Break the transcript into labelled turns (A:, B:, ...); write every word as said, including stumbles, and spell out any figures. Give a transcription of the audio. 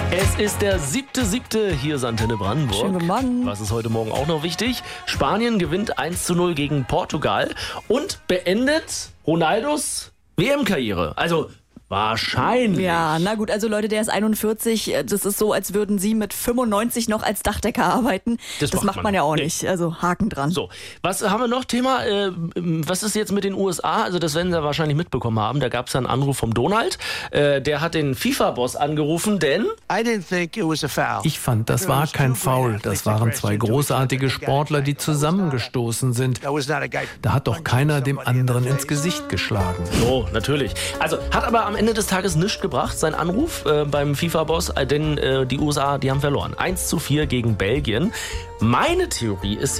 A: Es ist der siebte siebte Hier ist Antenne Brandenburg.
B: Schönen guten Morgen.
A: Was ist heute Morgen auch noch wichtig? Spanien gewinnt eins zu null gegen Portugal und beendet Ronaldos W M-Karriere. Also wahrscheinlich.
B: Ja, na gut, also Leute, der ist einundvierzig. Das ist so, als würden Sie mit fünfundneunzig noch als Dachdecker arbeiten.
A: Das
B: Das,
A: macht
B: macht
A: man
B: man ja auch
A: nicht.
B: nicht. Also Haken dran.
A: So, was haben wir noch? Thema, äh, was ist jetzt mit den U S A? Also das werden Sie ja wahrscheinlich mitbekommen haben. Da gab es ja einen Anruf vom Donald. Äh, der hat den FIFA-Boss angerufen, denn
C: I didn't think it was a foul.
D: Ich fand, das war kein Foul. Das waren zwei großartige Sportler, die zusammengestoßen sind.
C: That was not a guy.
D: Da hat doch keiner dem anderen ins Gesicht geschlagen.
A: oh, natürlich. Also hat aber am Ende des Tages nichts gebracht, sein Anruf äh, beim FIFA-Boss, äh, denn äh, die U S A, die haben verloren. eins zu vier gegen Belgien. Meine Theorie ist